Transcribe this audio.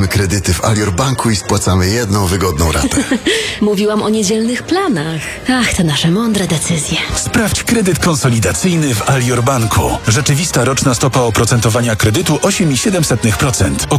Bierzmy kredyty w Alior Banku i spłacamy jedną wygodną ratę. Mówiłam o niedzielnych planach. Ach, te nasze mądre decyzje. Sprawdź kredyt konsolidacyjny w Alior Banku. Rzeczywista roczna stopa oprocentowania kredytu 8,7%.